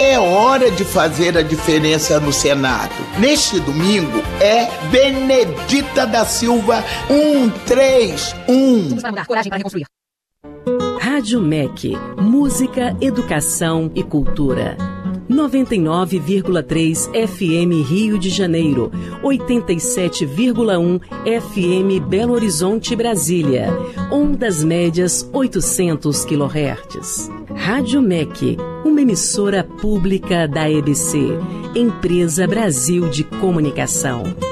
É hora de fazer a diferença no Senado. Neste domingo é Benedita da Silva 131. Vamos mudar, coragem para reconstruir. Rádio MEC, música, educação e cultura. 99,3 FM Rio de Janeiro, 87,1 FM Belo Horizonte, Brasília, ondas médias 800 kHz. Rádio MEC, uma emissora pública da EBC, Empresa Brasil de Comunicação.